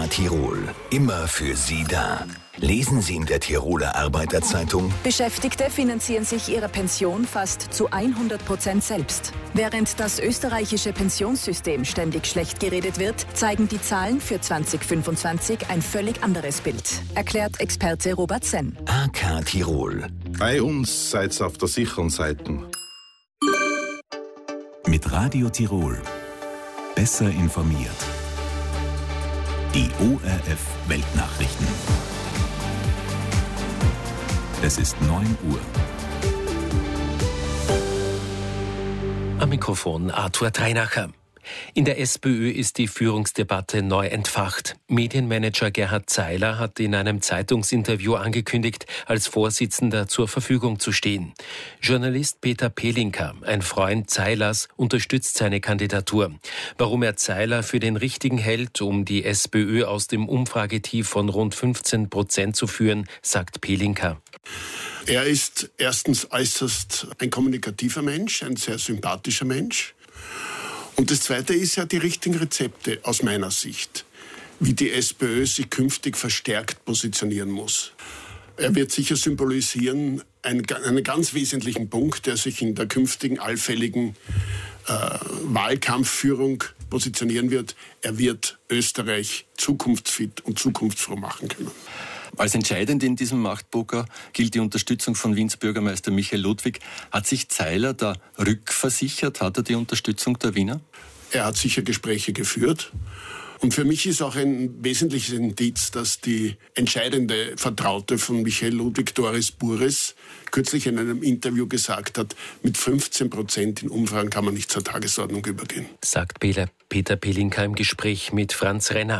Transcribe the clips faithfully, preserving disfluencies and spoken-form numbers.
K Tirol. Immer für Sie da. Lesen Sie in der Tiroler Arbeiterzeitung: Beschäftigte finanzieren sich ihre Pension fast zu hundert Prozent selbst. Während das österreichische Pensionssystem ständig schlecht geredet wird, zeigen die Zahlen für zwanzig fünfundzwanzig ein völlig anderes Bild, erklärt Experte Robert Senn. A K Tirol. Bei uns seid ihr auf der sicheren Seite. Mit Radio Tirol. Besser informiert. Die O R F Weltnachrichten. Es ist neun Uhr. Am Mikrofon Arthur Treinacher. In der SPÖ ist die Führungsdebatte neu entfacht. Medienmanager Gerhard Zeiler hat in einem Zeitungsinterview angekündigt, als Vorsitzender zur Verfügung zu stehen. Journalist Peter Pelinka, ein Freund Zeilers, unterstützt seine Kandidatur. Warum er Zeiler für den Richtigen hält, um die SPÖ aus dem Umfragetief von rund fünfzehn Prozent zu führen, sagt Pelinka. Er ist erstens äußerst ein kommunikativer Mensch, ein sehr sympathischer Mensch. Und das Zweite ist ja die richtigen Rezepte aus meiner Sicht, wie die SPÖ sich künftig verstärkt positionieren muss. Er wird sicher symbolisieren einen, einen ganz wesentlichen Punkt, der sich in der künftigen allfälligen äh, Wahlkampfführung positionieren wird. Er wird Österreich zukunftsfit und zukunftsfroh machen können. Als entscheidend in diesem Machtpoker gilt die Unterstützung von Wiens Bürgermeister Michael Ludwig. Hat sich Zeiler da rückversichert? Hat er die Unterstützung der Wiener? Er hat sicher Gespräche geführt. Und für mich ist auch ein wesentliches Indiz, dass die entscheidende Vertraute von Michael Ludwig, Doris Bures, kürzlich in einem Interview gesagt hat, mit fünfzehn Prozent in Umfragen kann man nicht zur Tagesordnung übergehen. Sagt Peter Pelinka im Gespräch mit Franz Renner.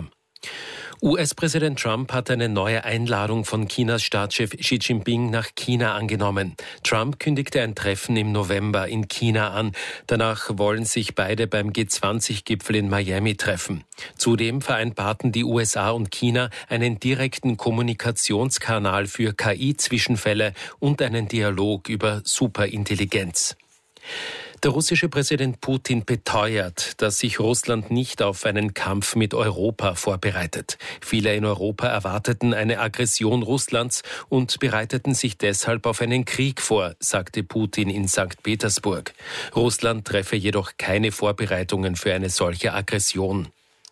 U S-Präsident Trump hat eine neue Einladung von Chinas Staatschef Xi Jinping nach China angenommen. Trump kündigte ein Treffen im November in China an. Danach wollen sich beide beim G zwanzig Gipfel in Miami treffen. Zudem vereinbarten die U S A und China einen direkten Kommunikationskanal für K I-Zwischenfälle und einen Dialog über Superintelligenz. Der russische Präsident Putin beteuert, dass sich Russland nicht auf einen Kampf mit Europa vorbereitet. Viele in Europa erwarteten eine Aggression Russlands und bereiteten sich deshalb auf einen Krieg vor, sagte Putin in Sankt Petersburg. Russland treffe jedoch keine Vorbereitungen für eine solche Aggression.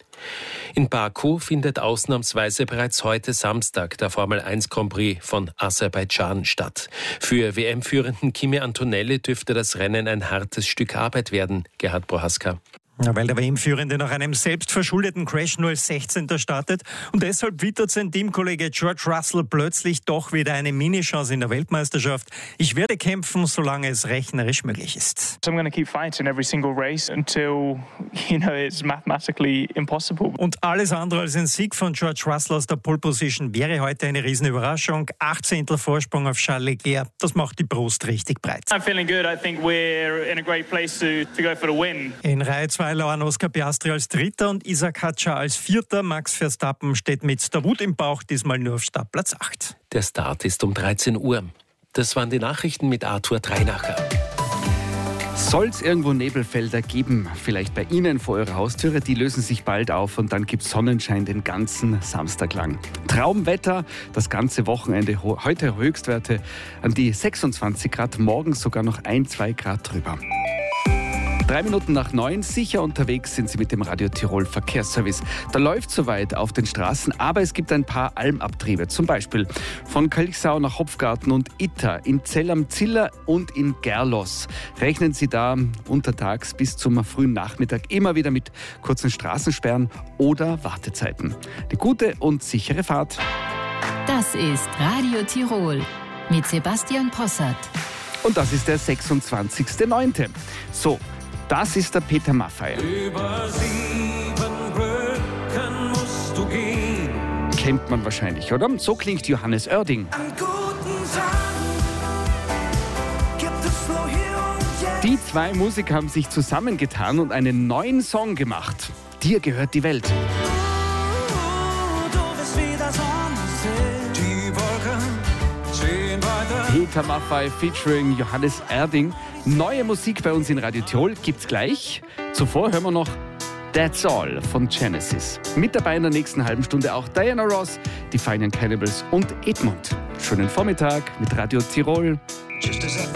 In Baku findet ausnahmsweise bereits heute Samstag der Formel eins Grand Prix von Aserbaidschan statt. Für W M-Führenden Kimi Antonelli dürfte das Rennen ein hartes Stück Arbeit werden. Gerhard Prohaska. Ja, weil der W M-Führende nach einem selbstverschuldeten Crash nur als sechzehnter startet und deshalb wittert sein Teamkollege George Russell plötzlich doch wieder eine Mini-Chance in der Weltmeisterschaft. Ich werde kämpfen, solange es rechnerisch möglich ist. So I'm going to keep fighting every single race until, you know, it's mathematically impossible. Und alles andere als ein Sieg von George Russell aus der Pole Position wäre heute eine Riesenüberraschung. achtzehntel Vorsprung auf Charles Leclerc, das macht die Brust richtig breit. I'm feeling good. I think we're in a great place to, to go for the win. In Reihe zwei lauern Oscar Piastri als Dritter und Isaac Hadjar als Vierter. Max Verstappen steht mit der Wut im Bauch diesmal nur auf Startplatz acht. Der Start ist um dreizehn Uhr. Das waren die Nachrichten mit Arthur Treinacher. Soll es irgendwo Nebelfelder geben, vielleicht bei Ihnen vor eurer Haustüre, die lösen sich bald auf und dann gibt es Sonnenschein den ganzen Samstag lang. Traumwetter, das ganze Wochenende, heute Höchstwerte an die sechsundzwanzig Grad, morgen sogar noch ein, zwei Grad drüber. Drei Minuten nach neun, sicher unterwegs sind Sie mit dem Radio Tirol Verkehrsservice. Da läuft soweit auf den Straßen, aber es gibt ein paar Almabtriebe. Zum Beispiel von Kalixau nach Hopfgarten und Itter, in Zell am Ziller und in Gerlos. Rechnen Sie da untertags bis zum frühen Nachmittag immer wieder mit kurzen Straßensperren oder Wartezeiten. Eine gute und sichere Fahrt. Das ist Radio Tirol mit Sebastian Possart. Und das ist der sechsundzwanzigster neunte So, das ist der Peter Maffay. Über sieben Brücken musst du gehen. Kennt man wahrscheinlich, oder? So klingt Johannes Oerding. An guten Tagen gibt es nur hier und jetzt. Die zwei Musiker haben sich zusammengetan und einen neuen Song gemacht. Dir gehört die Welt. Du bist wie der Sonnensee. Die Wolken ziehen weiter. Peter Maffay featuring Johannes Oerding. Neue Musik bei uns in Radio Tirol gibt's gleich. Zuvor hören wir noch That's All von Genesis. Mit dabei in der nächsten halben Stunde auch Diana Ross, die Fine Young Cannibals und Edmund. Schönen Vormittag mit Radio Tirol.